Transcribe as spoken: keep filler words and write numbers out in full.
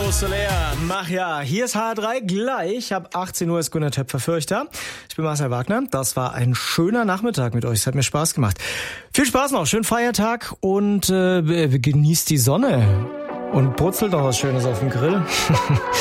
Soler, mach ja. Hier ist H drei gleich. Ab achtzehn Uhr ist Gunnar Töpfer Fürchter. Ich bin Marcel Wagner. Das war ein schöner Nachmittag mit euch. Es hat mir Spaß gemacht. Viel Spaß noch. Schönen Feiertag und äh, genießt die Sonne. Und brutzelt noch was Schönes auf dem Grill.